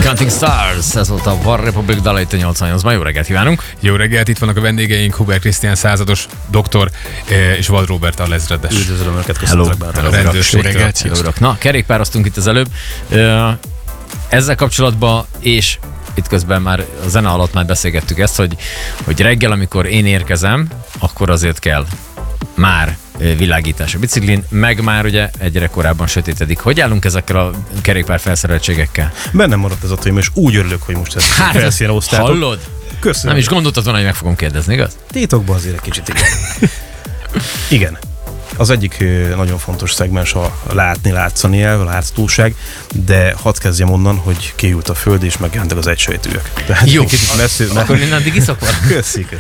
Counting Stars, ez volt a War Republic dala itt a 88-ban. Jó reggelt kívánunk! Jó reggelt, itt vannak a vendégeink, Huber Krisztián százados doktor és Vad Róbert lezredes. Üdvözlöm őket, köszönöm Hello. Rendőrség. Jó reggelt. Na, kerékpároztunk itt az előbb. Ezzel kapcsolatban, és itt közben már a zene alatt már beszélgettük ezt, hogy reggel, amikor én érkezem, akkor azért kell már világítás a biciklin, meg már ugye egyre korábban sötétedik. Hogy állunk ezekkel a kerékpár felszereltségekkel? Bennem maradt ez a tém, és úgy örülök, hogy most ezt felszínre hoztátok. Hallod? Köszönöm. Nem is gondoltad volna, hogy meg fogom kérdezni, igaz? Titokban azért egy kicsit igen. Igen. Az egyik nagyon fontos szegmens a látni-látszani elv, a látszóság, de hadd kezdjem onnan, hogy kiült a föld és megjelentek az egysejtőek. Tehát jó, kicsit messzebb, akkor én addig iszok van. Köszik.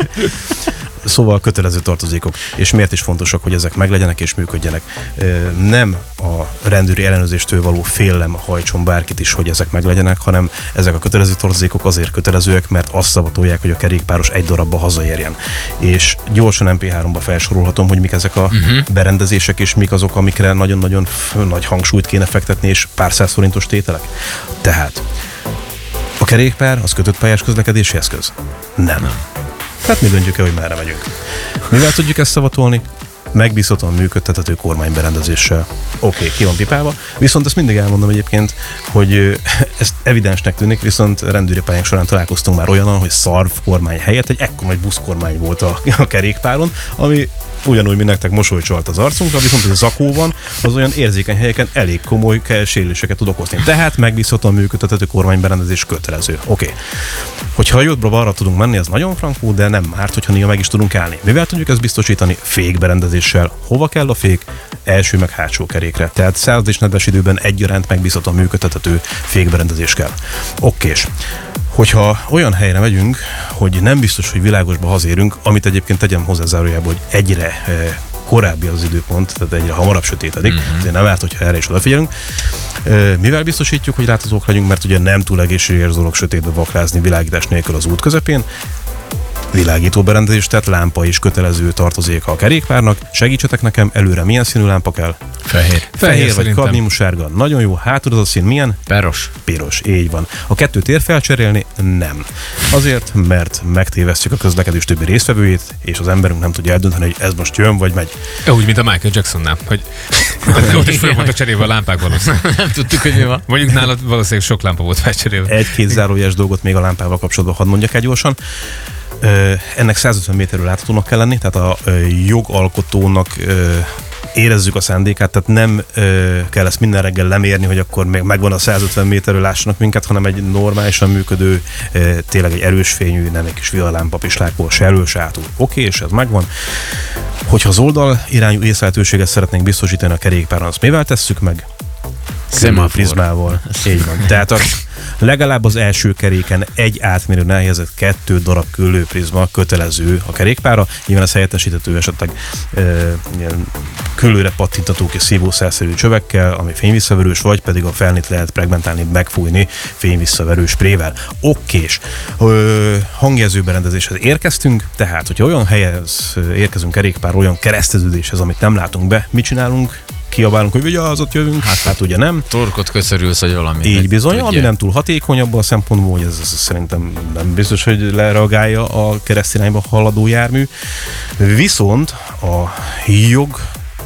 Szóval kötelező tartozékok, és miért is fontosak, hogy ezek meglegyenek és működjenek. Nem a rendőri ellenőrzéstől való félelem hajtson bárkit is, hogy ezek meglegyenek, hanem ezek a kötelező tartozékok azért kötelezőek, mert azt szavatolják, hogy a kerékpáros egy darabba hazaérjen. És gyorsan MP3-ba felsorolhatom, hogy mik ezek a berendezések, és mik azok, amikre nagyon-nagyon nagy hangsúlyt kéne fektetni, és pár száz forintos tételek. Tehát a kerékpár az kötött pályás közlekedési eszköz? Nem. Tehát mi döntjük el, hogy merre megyünk. Mivel tudjuk ezt szavatolni? Megbízhatóan működtethető kormányberendezéssel. Oké, ki van pipálva. Viszont ezt mindig elmondom egyébként, hogy ez evidensnek tűnik, viszont rendőri pályánk során találkoztunk már olyannal, hogy szarv kormány helyett egy ekkora nagy buszkormány volt a kerékpáron, ami ugyanúgy, mint nektek mosoly csalt az arcunkra, viszont hogy a zakó van, az olyan érzékeny helyeken elég komoly sérüléseket tud okozni. Tehát megbízhatóan működtethető kormányberendezés kötelező. Oké. Hogyha jobbra-balra tudunk menni, az nagyon frankú, de nem árt, hogyha néha meg is tudunk állni. Mivel tudjuk ezt biztosítani? Fékberendezéssel. Hova kell a fék? Első meg hátsó kerékre. Tehát száraz és nedves időben egyaránt megbízhatóan működtethető fékberendezés kell. Okés. Hogyha olyan helyre megyünk, hogy nem biztos, hogy világosba hazérünk, amit egyébként tegyem hozzá zárójába, hogy egyre korábbi az időpont, tehát egyre hamarabb sötétedik, ezért nem árt, hogyha erre is odafigyelünk. Mivel biztosítjuk, hogy láthatók legyünk, mert ugye nem túl egészséges dolog sötétbe vaklázni világítás nélkül az út közepén. Világító berendezés, tehát lámpa is kötelező tartozéka a kerékpárnak. Segítsetek nekem, előre milyen színű lámpa kell? Fehér vagy kadmiumsárga. Nagyon jó. Hátul az a szín milyen? Piros, így van. A kettőt ér felcserélni? Nem. Azért, mert megtévesztjük a közlekedés többi résztvevőjét, és az emberünk nem tudja eldönteni, hogy ez most jön vagy megy. Úgy, mint a Michael Jacksonnál, hogy ott is folyamodott a cserélve a lámpák valószínűleg. Nem tudtuk, hogy mi van. Mondjuk nálad valószínűleg sok lámpa volt felcserélve. Egy-két zárójeles dolgot még a lámpával kapcsolatban hadd mondjak el gyorsan. Ennek 150 méterről láthatónak kell lenni, tehát a jogalkotónak érezzük a szándékát, tehát nem kell ezt minden reggel lemérni, hogy akkor még megvan a 150 méterről lássanak minket, hanem egy normálisan működő, tényleg egy erős fényű, nem egy kis villalámpa pislákból, se elől, se hátul. Oké, és ez megvan. Hogyha az oldal irányú észlelhetőséget szeretnénk biztosítani a kerékpáron, azt mivel tesszük meg? Prizmával. Így van. Tehát legalább az első keréken egy átmérőn elhelyezett 2 darab küllőprizma kötelező a kerékpára. Nyilván ez helyettesíthető esetleg küllőre pattintató kis szívószálszerű csövekkel, ami fényvisszaverős, vagy pedig a felnit lehet pregmentálni, megfújni fényvisszaverő sprével. Okés. Hangjelzőberendezéshez érkeztünk, tehát hogyha olyan helyhez érkezünk kerékpár, olyan kereszteződéshez, amit nem látunk be, mit csinálunk? Kiabálunk, hogy vigyázat, jövünk, hát ugye nem. Torkot köszörülsz, vagy valami. Így bizony, ami nem túl hatékony abban a szempontból, hogy ez szerintem nem biztos, hogy lereagálja a keresztirányba haladó jármű. Viszont a jog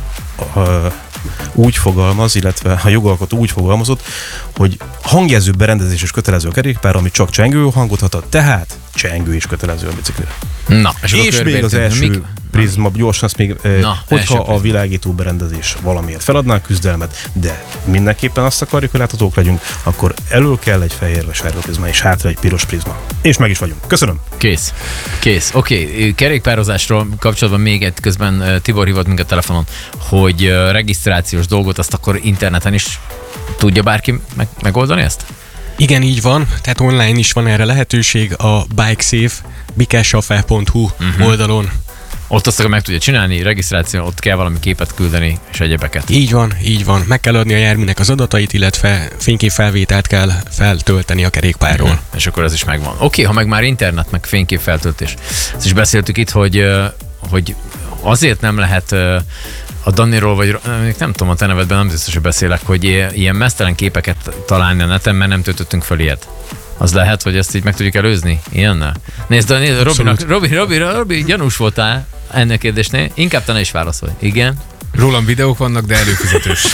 úgy fogalmaz, illetve a jogalkotó úgy fogalmazott, hogy hangjelző berendezés is kötelező a kerékpár, ami csak csengő hangot adhat, tehát csengő is kötelező a biciklire. Na, és még az első prizma, gyorsan azt még, hogyha a világító berendezés valamiért feladná a küzdelmet, de mindenképpen azt akarjuk, hogy láthatók legyünk, akkor elől kell egy fehér vagy sárga prizma, és hátra egy piros prizma. És meg is vagyunk. Köszönöm. Kész. Oké. Kerékpározásról kapcsolatban még egy közben Tibor hívott minket telefonon, hogy regisztrációs dolgot azt akkor interneten is tudja bárki megoldani ezt? Igen, így van, tehát online is van erre lehetőség a BikeSafe bikesafe.hu oldalon. Ott azt meg tudja csinálni, regisztráció, ott kell valami képet küldeni, és egyebeket. Így van. Meg kell adni a járműnek az adatait, illetve fényképfelvételt kell feltölteni a kerékpárról. És akkor ez is megvan. Oké, ha meg már internet, meg fényképfeltöltés. Ezt is beszéltük itt, hogy azért nem lehet a Daniról, vagy nem tudom, a te nevedben nem biztos, hogy beszélek, hogy ilyen mesztelen képeket találni a neten, mert nem töltöttünk fel ilyet. Az lehet, hogy ezt így meg tudjuk előzni? Ilyennel? Nézd, Robi, gyanús voltál ennek kérdésnél. Inkább te ne is válaszolj. Igen? Rólam videók vannak, de előfizetős.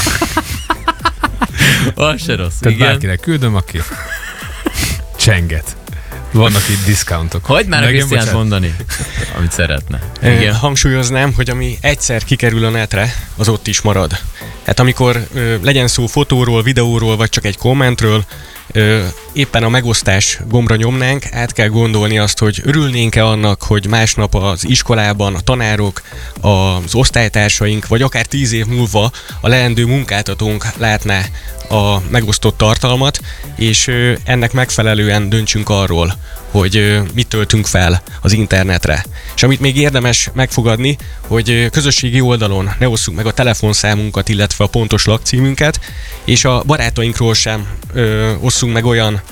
Az se rossz. Tehát Igen. bárkinek küldöm, aki csenget. Vannak itt diszkountok. Hagyd már a Megint Krisztiánt bocsánat. mondani, amit szeretne. Igen. Hangsúlyoznám, hogy ami egyszer kikerül a netre, az ott is marad. Hát amikor legyen szó fotóról, videóról, vagy csak egy kommentről, éppen a megosztás gombra nyomnánk, át kell gondolni azt, hogy örülnénk-e annak, hogy másnap az iskolában a tanárok, az osztálytársaink, vagy akár 10 év múlva a leendő munkáltatónk látná a megosztott tartalmat, és ennek megfelelően döntsünk arról, hogy mit töltünk fel az internetre. És amit még érdemes megfogadni, hogy közösségi oldalon ne osszuk meg a telefonszámunkat, illetve a pontos lakcímünket, és a barátainkról sem osszunk meg olyan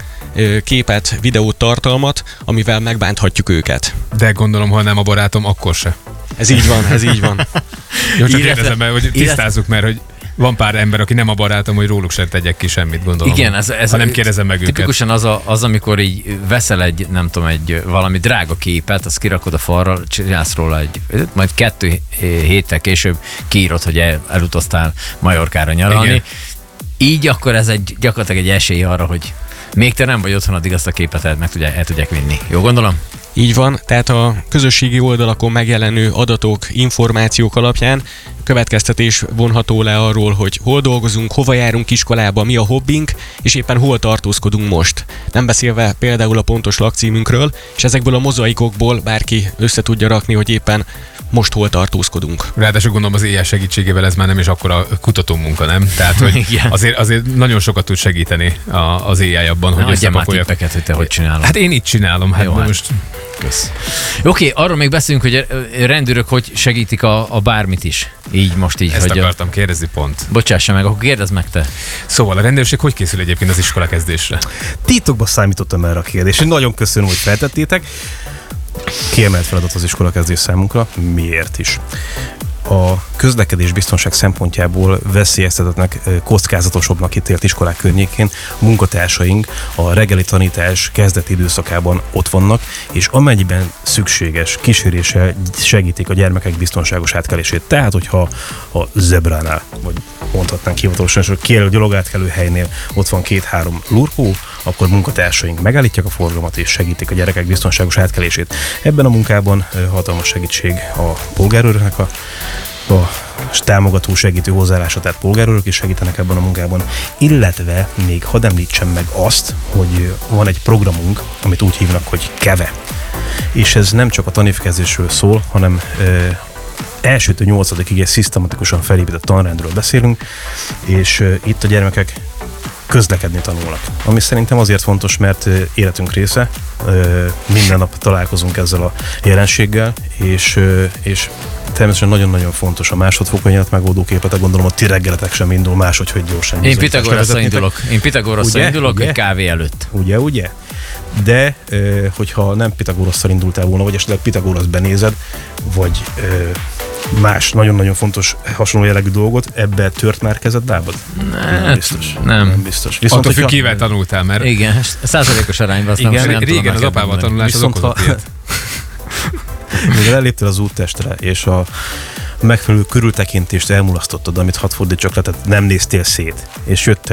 képet, videót, tartalmat, amivel megbánthatjuk őket. De gondolom, ha nem a barátom, akkor se. Ez így van, ez így van. Jó, csak kérdezem, mert hogy tisztázzuk, mert hogy van pár ember, aki nem a barátom, hogy róluk sem tegyek ki semmit, gondolom. Igen, ez ha nem kérdezem meg őket. Tipikusan az, amikor így veszel egy, nem tudom, egy valami drága képet, azt kirakod a falra, csinálsz róla majd 2 héttel később kiírod, hogy elutaztál Majorkára nyaralni. Igen. Így akkor ez gyakorlatilag egy esély arra, hogy még te nem vagy otthon, addig azt a képet el tudják vinni. Jó gondolom? Így van, tehát a közösségi oldalakon megjelenő adatok, információk alapján következtetés vonható le arról, hogy hol dolgozunk, hova járunk iskolába, mi a hobbink, és éppen hol tartózkodunk most. Nem beszélve például a pontos lakcímünkről, és ezekből a mozaikokból bárki össze tudja rakni, hogy éppen most hol tartózkodunk. Ráadásul gondolom az AI segítségével ez már nem is akkora kutatómunka, nem? Tehát, hogy azért nagyon sokat tud segíteni az AI abban, hogy adjál már összepakolja. tippeket, hogy te hogy csinálod. Hát én így csinálom, hát Jó, de hát. most... Kösz. Oké, arról még beszélünk, hogy rendőrök hogy segítik a bármit is. Így most így. Ezt hogy akartam kérdezni pont. Bocsássa meg, akkor kérdezd meg te. Szóval a rendőrség hogy készül egyébként az iskola kezdésre? Titokban számítottam erre a kérdésre. Nagyon köszönöm, hogy feltettétek. Kiemelt feladat az iskolakezdés számunkra. Miért is? A közlekedés biztonság szempontjából veszélyeztetetnek, kockázatosabbnak ítélt iskolák környékén munkatársaink a reggeli tanítás kezdeti időszakában ott vannak, és amennyiben szükséges kíséréssel segítik a gyermekek biztonságos átkelését. Tehát, hogyha a zebránál, vagy mondhatnánk hivatalosan, hogy kijelölt gyalogátkelő helynél ott van 2-3 lurkó, akkor munkatársaink megállítják a forgalmat és segítik a gyerekek biztonságos átkelését. Ebben a munkában hatalmas segítség a polgárőröknek a támogató, segítő hozzáállása, tehát polgárőrök is segítenek ebben a munkában. Illetve még hadd említsem meg azt, hogy van egy programunk, amit úgy hívnak, hogy KEVE. És ez nem csak a tanévkezdésről szól, hanem elsőtől 8-ig egy szisztematikusan felépített tanrendről beszélünk, és itt a gyermekek közlekedni tanulnak. Ami szerintem azért fontos, mert életünk része, minden nap találkozunk ezzel a jelenséggel, és természetesen nagyon-nagyon fontos a másodfokú megoldó képletek, gondolom a ti reggeletek sem indul máshogy, hogy gyorsan. Én Pitagoraszra indulok ugye? egy kávé előtt. Ugye? De hogyha nem Pitagoraszra indultál volna, vagy esetleg Pitagorasz benézed, vagy más nagyon-nagyon fontos hasonló jellegű dolgot, ebbe tört már kezed lábad? Nem biztos. Nem biztos. Viszont attól függ, kivel tanultál, mert igen, százalékos arányban azt igen, nem tudom régen az neked apával mondani. tanulás az Viszont okozott ilyet. mivel eléptél az úttestre, és a megfelelő körültekintést elmulasztottad, amit hadd fordítsak le, tehát nem néztél szét, és jött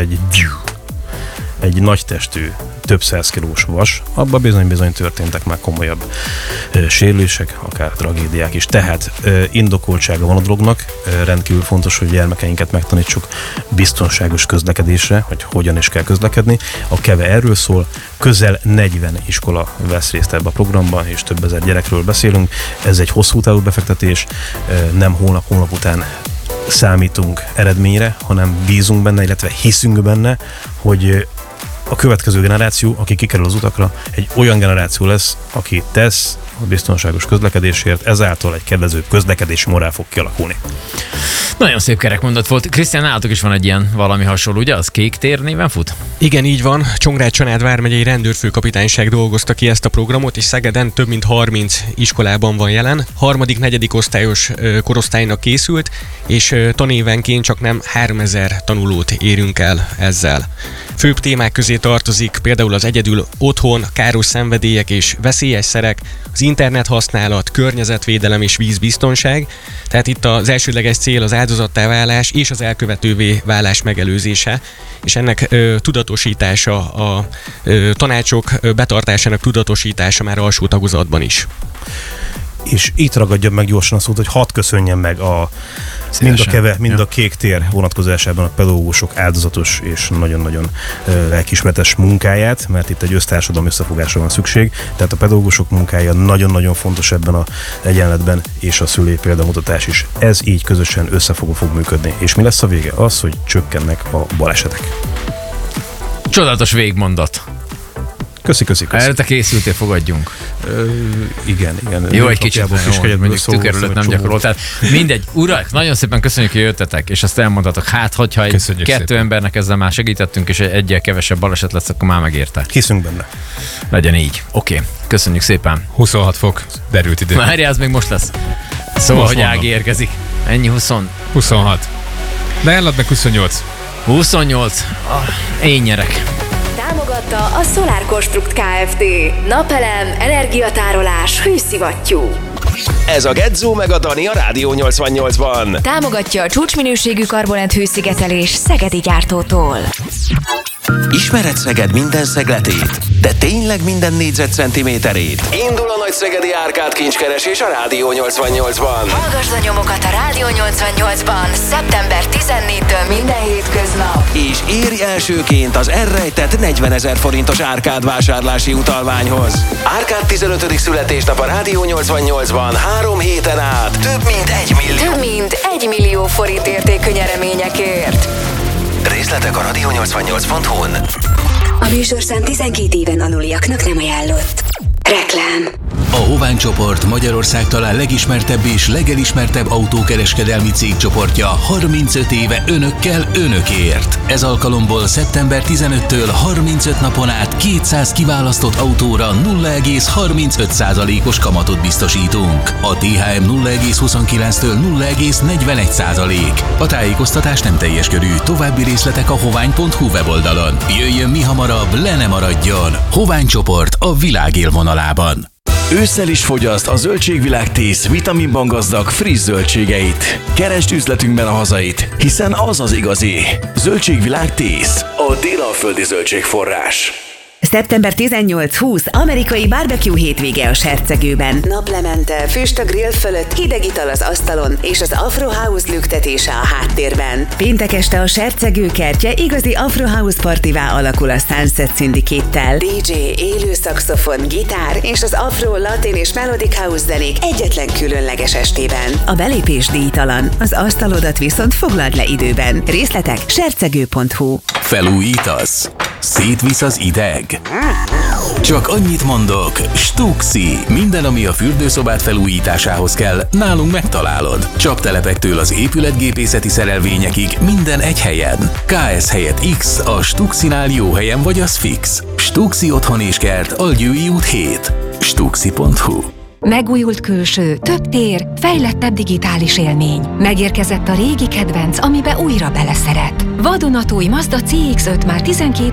egy nagy testű, több 100 kilós vas, abban bizony történtek már komolyabb sérülések, akár tragédiák is. Tehát indokoltsága van a dolognak, rendkívül fontos, hogy gyermekeinket megtanítsuk biztonságos közlekedésre, hogy hogyan is kell közlekedni. A KEVE erről szól, közel 40 iskola vesz részt ebbe a programban, és több ezer gyerekről beszélünk. Ez egy hosszú távú befektetés, nem hónap után számítunk eredményre, hanem bízunk benne, illetve hiszünk benne, hogy a következő generáció, aki kikerül az utakra, egy olyan generáció lesz, aki tesz a biztonságos közlekedésért, ezáltal egy kedvező közlekedési morál fog kialakulni. Nagyon szép kerek mondat volt. Krisztián, nálatok is van egy ilyen valami hasonló, ugye? Az Kék tér néven fut? Igen, így van. Csongrád-Csanád vármegyei rendőrfőkapitányság dolgozta ki ezt a programot, és Szegeden több mint 30 iskolában van jelen. 3.-4. osztályos korosztálynak készült, és tanévenként csak nem 3000 tanulót érünk el ezzel. Főbb témák közé tartozik például az egyedül otthon, káros szenvedélyek és veszélyes szerek, az internet használat, környezetvédelem és vízbiztonság. Tehát itt az elsődleges cél az áldozattá válás és az elkövetővé válás megelőzése, és ennek tudatosítása, a tanácsok betartásának tudatosítása már alsó tagozatban is. És itt ragadjam meg gyorsan a szót, hogy hadd köszönjem meg mind a Kék tér vonatkozásában a pedagógusok áldozatos és nagyon-nagyon lelkiismeretes munkáját, mert itt egy össztársadalmi összefogásra van szükség, tehát a pedagógusok munkája nagyon-nagyon fontos ebben a egyenletben, és a szülői példamutatás is. Ez így közösen összefogva fog működni. És mi lesz a vége? Az, hogy csökkennek a balesetek. Csodálatos végmondat. Köszi. Erre te készültél, fogadjunk. Igen. Jó, egy kicsit mondjuk tükerülött nem gyakoroltál. Mindegy, urak, nagyon szépen köszönjük, hogy jöttetek, és azt elmondhatok. Hát, hogyha kettő embernek ezzel már segítettünk, és egyel kevesebb baleset lesz, akkor már megérte. Hiszünk benne. Legyen így. Oké, köszönjük szépen. 26 fok, derült idő. Várjál, az még most lesz. Szóval, most hogy Ági érkezik. Ennyi 26. De ellad meg 28. 28. Én nyerek. Támogatta a Solar Construct Kft. Napelem, energiatárolás, hőszivattyú. Ez a Gedzó meg a Dani a Rádió 88-ban. Támogatja a csúcsminőségű karbonát hőszigetelés szegedi gyártótól. Ismered Szeged minden szegletét? De tényleg minden négyzetcentiméterét? Indul a nagy szegedi árkád kincskeresés a Rádió 88-ban. Hallgasd a nyomokat a Rádió 88-ban szeptember 14-től minden hétköznap. És érj elsőként az elrejtett 40 000 forintos árkád vásárlási utalványhoz. Árkád 15. születésnap a Rádió 88-ban 3 héten át több mint 1 millió. Több mint 1 millió forint értékű nyereményekért. Részletek a radio88.hu-n. A műsorszám 12 éven aluliaknak nem ajánlott. Reklám. A Hovány csoport Magyarország talán legismertebb és legelismertebb autókereskedelmi cégcsoportja 35 éve önökkel, önökért. Ez alkalomból szeptember 15-től 35 napon át 200 kiválasztott autóra 0,35%-os kamatot biztosítunk. A THM 0,29-től 0,41%. A tájékoztatás nem teljes körű, további részletek a hovány.hu weboldalon. Jöjjön mi hamarabb, le ne maradjon! Hovány csoport a világ élvonalában. Ősszel is fogyaszt a Zöldségvilág Tész vitaminban gazdag friss zöldségeit. Keresd üzletünkben a hazait, hiszen az az igazi. Zöldségvilág Tész, a délalföldi zöldségforrás. Szeptember 18-20 amerikai barbecue hétvége a Sercegőben. Naplemente, füst a grill fölött, hideg ital az asztalon és az Afro House lüktetése a háttérben. Péntek este a Sercegő kertje igazi Afro House partivá alakul a Sunset Syndicate-tel. DJ, élő szaxofon, gitár és az Afro, Latin és Melodic House zenék egyetlen különleges estében. A belépés díjtalan, az asztalodat viszont foglald le időben. Részletek sercegő.hu. Felújítasz? Szétvisz az ideg? Csak annyit mondok, Stuxi. Minden, ami a fürdőszobát felújításához kell, nálunk megtalálod. Csaptelepektől az épületgépészeti szerelvényekig minden egy helyen. KS helyett X, a Stuxinál jó helyen vagy az fix. Stuxi otthon és kert, Algyői út 7. Stuxi.hu. Megújult külső, több tér, fejlettebb digitális élmény. Megérkezett a régi kedvenc, amibe újra beleszeret. Vadonatúj Mazda CX-5 már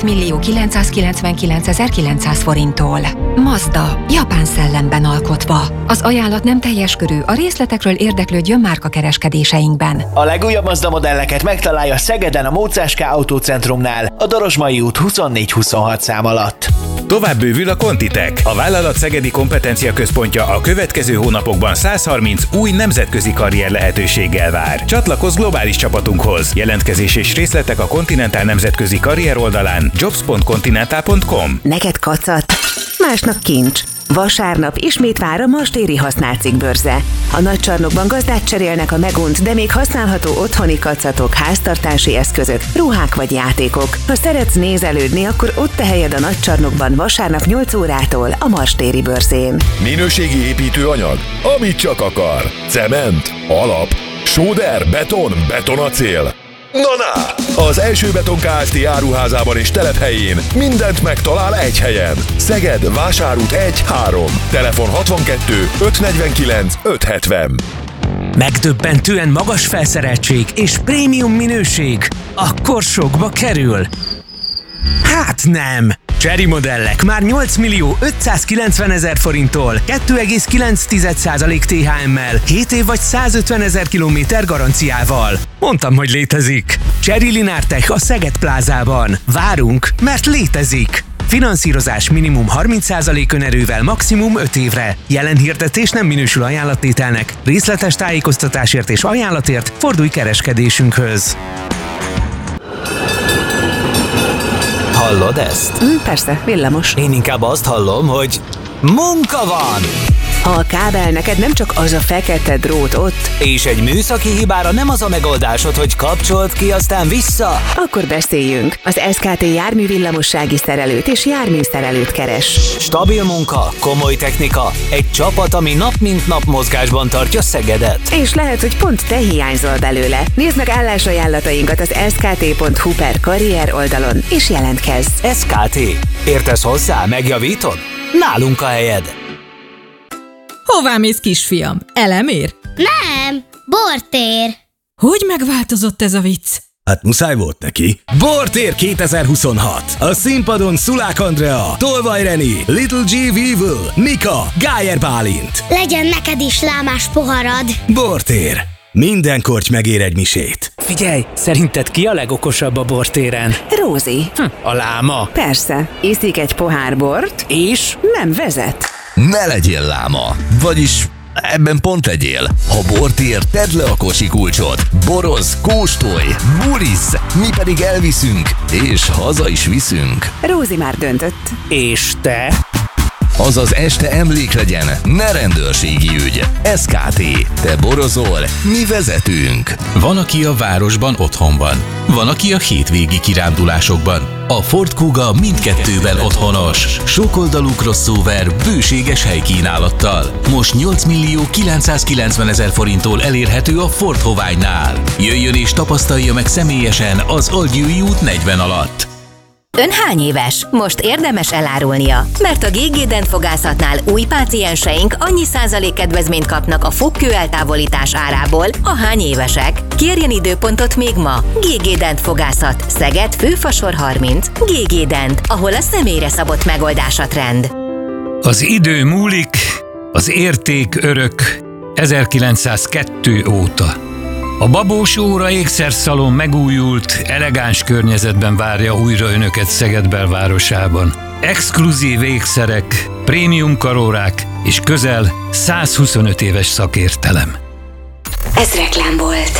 12.999.900 forinttól. Mazda, japán szellemben alkotva. Az ajánlat nem teljes körű, a részletekről érdeklődjön márkakereskedéseinkben. A legújabb Mazda modelleket megtalálja Szegeden a Móczás K Autócentrumnál, a Dorosmai út 24-26 szám alatt. Tovább bővül a Contitech. A vállalat szegedi kompetencia központja a következő hónapokban 130 új nemzetközi karrier lehetőséggel vár. Csatlakozz globális csapatunkhoz. Jelentkezés és részletek a Continental nemzetközi karrier oldalán jobs.continental.com. Neked kacat, másnak kincs. Vasárnap ismét vár a mastéri használt cikkbörze. A nagycsarnokban gazdát cserélnek a megunt, de még használható otthoni kacatok, háztartási eszközök, ruhák vagy játékok. Ha szeretsz nézelődni, akkor ott a helyed a nagycsarnokban vasárnap 8 órától a mastéri bőrzén. Minőségi építőanyag, amit csak akar. Cement, alap, sóder, beton, betonacél. Na! Az Első Beton Kft. Áruházában és telephelyén mindent megtalál egy helyen. Szeged, Vásárút 1-3. Telefon 62 549 570. Megdöbbentően magas felszereltség és prémium minőség. Akkor sokba kerül? Hát nem! Chery modellek már 8 millió 590 000 forinttól, 2,9% THM-mel, 7 év vagy 150 000 kilométer garanciával. Mondtam, hogy létezik. Chery Linártech a Szeged plázában. Várunk, mert létezik. Finanszírozás minimum 30% önerővel maximum 5 évre. Jelen hirdetés nem minősül ajánlattételnek. Részletes tájékoztatásért és ajánlatért fordulj kereskedésünkhöz. Hallod ezt? Persze, villamos. Én inkább azt hallom, hogy munka van! Ha a kábel neked nem csak az a fekete drót ott, és egy műszaki hibára nem az a megoldásod, hogy kapcsold ki, aztán vissza, akkor beszéljünk. Az SKT járművillamossági szerelőt és járműszerelőt keres. Stabil munka, komoly technika, egy csapat, ami nap mint nap mozgásban tartja Szegedet. És lehet, hogy pont te hiányzol belőle. Nézd meg állásajánlatainkat az skt.hu/karrier oldalon, és jelentkezz. SKT. Értesz hozzá? Megjavítod? Nálunk a helyed. Hová mész, kisfiam? Elemér? Nem, bortér. Hogy megváltozott ez a vicc? Hát muszáj volt neki. Bortér 2026. A színpadon Szulák Andrea, Tolvaj Reni, Little G. Weevil, Mika, Gájer Bálint. Legyen neked is lámás poharad. Bortér. Minden korty megér egy misét. Figyelj, szerinted ki a legokosabb a bortéren? Rózi. A láma. Persze, iszik egy pohár bort, és nem vezet. Ne legyél láma, vagyis ebben pont legyél. Ha bort ér, tedd le a kocsi kulcsot, borozz, kóstolj, bulisz, mi pedig elviszünk, és haza is viszünk. Rózi már döntött. És te? Azaz este emlék legyen, ne rendőrségi ügy. SKT. Te borozol, mi vezetünk. Van, aki a városban otthon van. Van, aki a hétvégi kirándulásokban. A Ford Kuga mindkettőben otthonos. Sokoldalú crossover bőséges helykínálattal. Most 8 millió 990 000 forinttól elérhető a Ford Hoványnál. Jöjjön és tapasztalja meg személyesen az Algyői út 40 alatt. Ön hány éves? Most érdemes elárulnia, mert a GG Dent fogászatnál új pácienseink annyi % kedvezményt kapnak a fogkő eltávolítás árából, ahány évesek. Kérjen időpontot még ma. GG Dent fogászat, Szeged, Főfasor 30. GG Dent, ahol a személyre szabott megoldás a trend. Az idő múlik, az érték örök 1902 óta. A Babós Óra ékszerszalon megújult, elegáns környezetben várja újra önöket Szeged belvárosában. Exkluzív ékszerek, prémium karórák és közel 125 éves szakértelem. Ez reklám volt.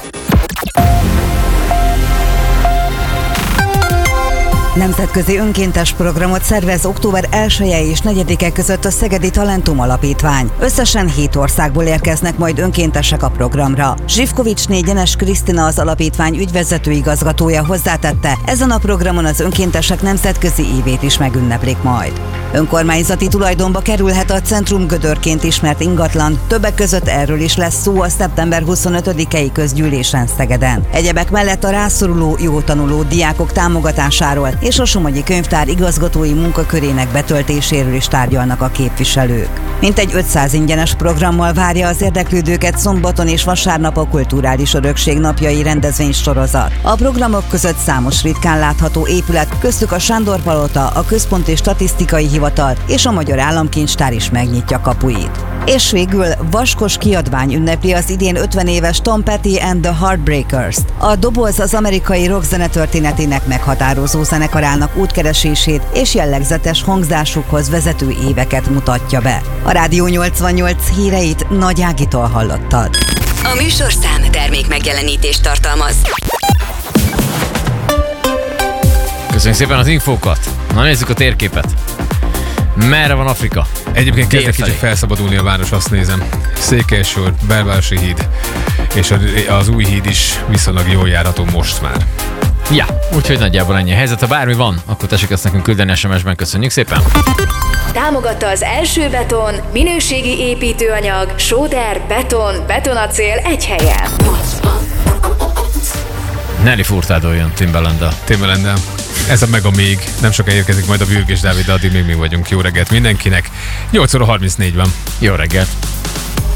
Nemzetközi önkéntes programot szervez október 1-e és 4-e között a Szegedi Talentum Alapítvány. Összesen 7 országból érkeznek majd önkéntesek a programra. Zsivkovics Négyenes Krisztina, az alapítvány ügyvezető igazgatója hozzátette, ezen a programon az önkéntesek nemzetközi évét is megünneplik majd. Önkormányzati tulajdonba kerülhet a Centrum Gödörként ismert ingatlan, többek között erről is lesz szó a szeptember 25-i közgyűlésen Szegeden. Egyebek mellett a rászoruló, jó tanuló diákok támogatásáról és a Somogyi Könyvtár igazgatói munkakörének betöltéséről is tárgyalnak a képviselők. Mintegy 500 ingyenes programmal várja az érdeklődőket szombaton és vasárnap a Kulturális Örökség napjai rendezvénysorozat. A programok között számos ritkán látható épület, köztük a Sándor Palota, a Központi Statisztikai Hivatal és a Magyar Államkincstár is megnyitja kapuit. És végül Vaskos kiadvány ünnepli az idén 50 éves Tom Petty and the Heartbreakers-t. A doboz az amerikai rock zene történetének meghatározó zenekarának útkeresését és jellegzetes hangzásukhoz vezető éveket mutatja be. A Rádió 88 híreit Nagy Ágitól hallottad. A műsorszám termék megjelenítést tartalmaz. Köszönjük szépen az infókat. Na nézzük a térképet. Merre van Afrika? Egyébként kezd egy Délfelé. kicsit felszabadulni a város, azt nézem. Székelyesor, Belvárosi híd, és az új híd is viszonylag jól járható most már. Ja, úgyhogy nagyjából ennyi a helyzet. Ha bármi van, akkor tessék ezt nekünk küldeni SMS-ben. Köszönjük szépen! Támogatta az első beton, minőségi építőanyag, sóder, beton, betonacél egy helyen. Nelly Furtado jön Timbaland-del. Ez a meg a még. Nem sokára érkezik majd a Bürgés Dávid, de addig még mi vagyunk. Jó reggelt mindenkinek. 8 óra 34 van. Jó reggelt!